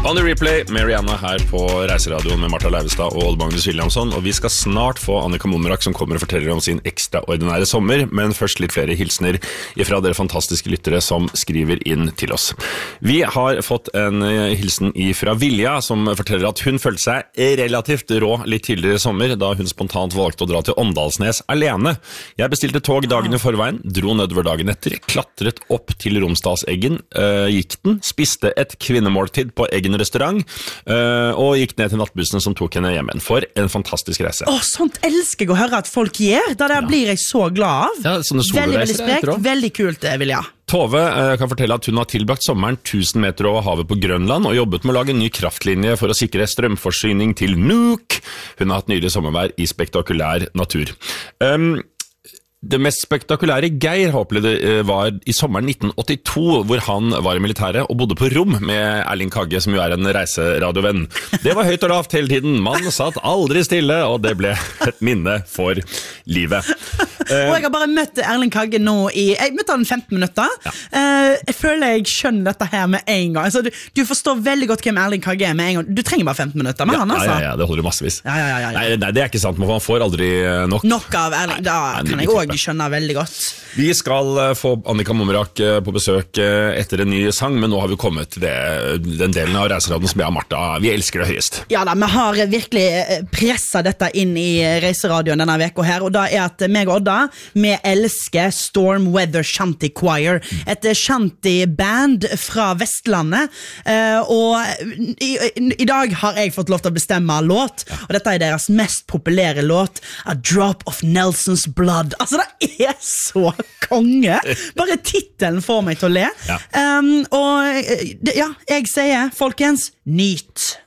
On the replay med Rihanna her på Reiseradioen med Martha Leivestad og Odd Magnus Williamson. Og vi skal snart få Annika Momrak som kommer og forteller om sin ekstraordinære sommer. Men først litt flere hilsner fra dere fantastiske lyttere som skriver inn til oss. Vi har fått en hilsen fra Vilja som forteller at hun følte seg relativt rå litt tidligere i sommer da hun spontant valgte å dra til Åndalsnes alene. Jeg bestilte tog dagen i forveien, dro nedover dagen etter, klatret opp til Romsdalseggen, gikk den, spiste et kvinnemåltid på Eggen restaurant og gikk ned til nattbussen som tok henne hjem igjen. For en fantastisk reise. Sånt elsker jeg å høre at folk gjør. Det der blir jeg så glad av. Ja, sånne veldig sprekt, veldig kult, Vilja. Tove kan fortelle at hun har tilbrakt sommeren 1000 meter over havet på Grønland og jobbet med å lage en ny kraftlinje for å sikre strømforsyning til Nuuk. Hun har hatt nydelig sommervær i spektakulær natur. Det mest spektakulære Geir opplevde var i sommeren 1982, hvor han var i militæret og bodde på rom med Erling Kagge, som jo er en reiseradiovenn. Det var høyt og lavt hele tiden. Man satt aldri stille, og det ble et minne for livet. Og jeg har bare møtt Erling Kagge nå jeg møtte han 15 minutter. Ja. Jeg føler jeg skjønner dette her med en gang. Altså, du forstår veldig godt hvem Erling Kagge er med en gang. Du trenger bare 15 minutter med han, altså. Ja, det holder massevis. Ja. Nei, det er ikke sant, man får aldri nok. Nok av Erling, da kan jeg også skjønner veldig godt. Vi skal få Annika Momrak på besøk etter en ny sang, men nå har vi kommet til den delen av Reiseradioen som jeg og Martha, vi elsker det høyest. Ja da, vi har virkelig presset dette inn i Reiseradioen denne veka her, og da er at meg og Odda, vi elsker Storm Weather Shanty Choir, et shanty-band fra Vestlandet, og i dag har jeg fått lov til å bestemme låt, og dette er deres mest populære låt, A Drop of Nelson's Blood. Altså, det er så konge. Bare titelen får meg til å le. Og ja, jeg sier, folkens, nyt.